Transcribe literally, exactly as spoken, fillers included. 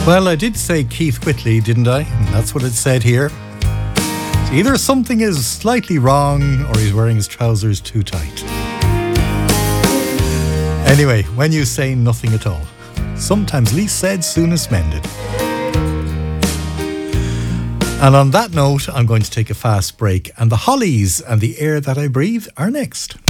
Well, I did say Keith Whitley, didn't I? And that's what it said here. So either something is slightly wrong or he's wearing his trousers too tight. Anyway, when you say nothing at all, sometimes least said, soonest mended. And on that note, I'm going to take a fast break, and the Hollies and The Air That I Breathe are next.